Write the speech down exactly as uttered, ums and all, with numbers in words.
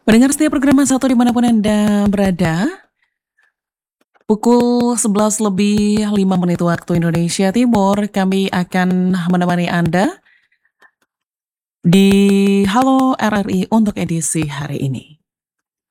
Pendengar setiap program satu dimanapun Anda berada, pukul sebelas lebih lima menit waktu Indonesia Timur, kami akan menemani Anda di Halo R R I untuk edisi hari ini.